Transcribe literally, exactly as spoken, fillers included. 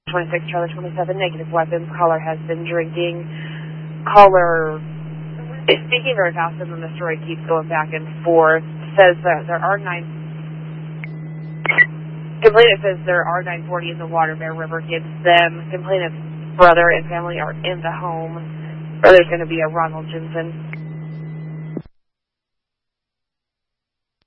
twenty-six, Charlie twenty-seven, negative weapons. Caller has been drinking. Caller is speaking very fast and then the story keeps going back and forth. Says that there are nine... Complainant says there are nine forty in the water. Bear River gives them. Complainant's brother and family are in the home. Brother's going to be a Ronald Jensen.